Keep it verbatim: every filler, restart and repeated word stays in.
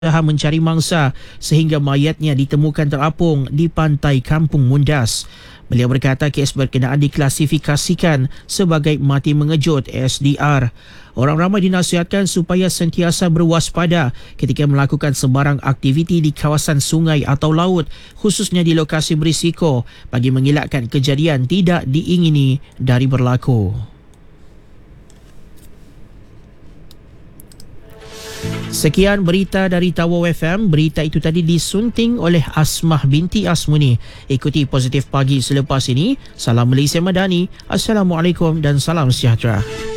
mencari mangsa sehingga mayatnya ditemukan terapung di pantai Kampung Mundas. Beliau berkata kes berkenaan diklasifikasikan sebagai mati mengejut S D R. Orang ramai dinasihatkan supaya sentiasa berwaspada ketika melakukan sebarang aktiviti di kawasan sungai atau laut, khususnya di lokasi berisiko, bagi mengelakkan kejadian tidak diingini dari berlaku. Sekian berita dari Tawau F M. Berita itu tadi disunting oleh Asmah binti Asmuni. Ikuti Positif Pagi selepas ini. Salam Malaysia Madani. Assalamualaikum dan salam sejahtera.